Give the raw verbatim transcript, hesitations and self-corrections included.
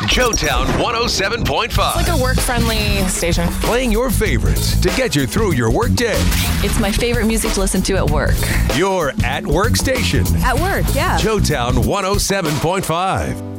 Joetown one oh seven point five. It's like a work-friendly station. Playing your favorites to get you through your workday. It's my favorite music to listen to at work. Your at work station. At work, yeah. Joetown one oh seven point five.